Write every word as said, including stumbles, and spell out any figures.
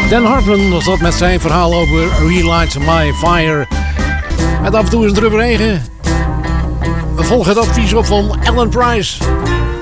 Dan Hartman was dat met zijn verhaal over Relight My Fire. En af en toe is het drup regen. We volgen het advies op van Alan Price.